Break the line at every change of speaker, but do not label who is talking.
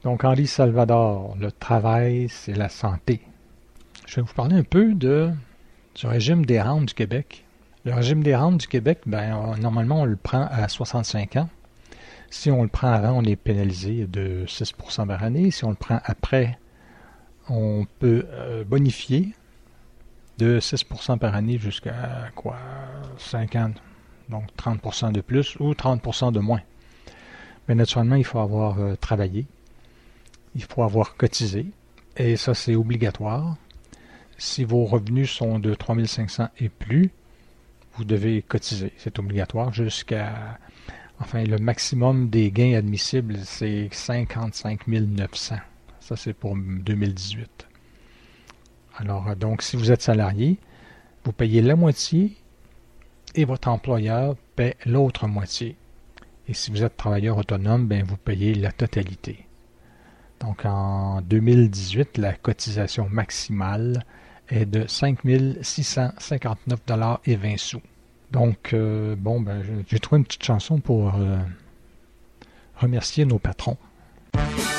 Donc, Henri Salvador, le travail, c'est la santé. Je vais vous parler un peu du régime des rentes du Québec. Le régime des rentes du Québec, normalement, on le prend à 65 ans. Si on le prend avant, on est pénalisé de 6% par année. Si on le prend après, on peut bonifier de 6% par année jusqu'à 5 ans. Donc 30% de plus ou 30% de moins. Mais naturellement, il faut avoir travaillé. Il faut avoir cotisé. Et ça, c'est obligatoire. Si vos revenus sont de 3 500 et plus, vous devez cotiser. C'est obligatoire jusqu'à... Enfin, le maximum des gains admissibles, c'est 55 900. Ça, c'est pour 2018. Alors, donc, si vous êtes salarié, vous payez la moitié et votre employeur paie l'autre moitié. Et si vous êtes travailleur autonome, vous payez la totalité. Donc, en 2018, la cotisation maximale est de 5 659,20 $. Donc, j'ai trouvé une petite chanson pour remercier nos patrons.